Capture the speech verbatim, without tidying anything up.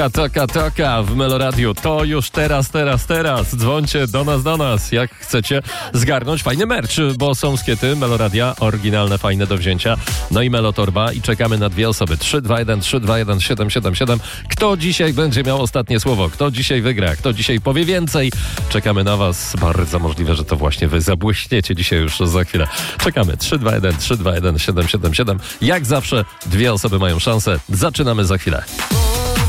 Toka, toka w Meloradiu. To już teraz, teraz, teraz. Dzwońcie do nas, do nas, jak chcecie zgarnąć fajny merch, bo są skiety Meloradia, oryginalne, fajne do wzięcia. No i Melotorba i czekamy na dwie osoby. trzy dwa jeden trzy dwa jeden siedem siedem siedem. Kto dzisiaj będzie miał ostatnie słowo? Kto dzisiaj wygra? Kto dzisiaj powie więcej? Czekamy na was. Bardzo możliwe, że to właśnie wy zabłyśniecie dzisiaj już za chwilę. Czekamy. trzy dwa jeden trzy dwa jeden siedem siedem siedem. Jak zawsze dwie osoby mają szansę. Zaczynamy za chwilę.